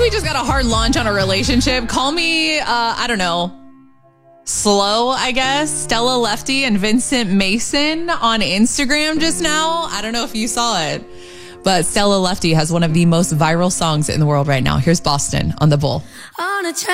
we just got a hard launch on a relationship. Call me, I don't know, slow, I guess. Stella Lefty and Vincent Mason on Instagram just now. I don't know if you saw it, but Stella Lefty has one of the most viral songs in the world right now. Here's Boston on The Bull.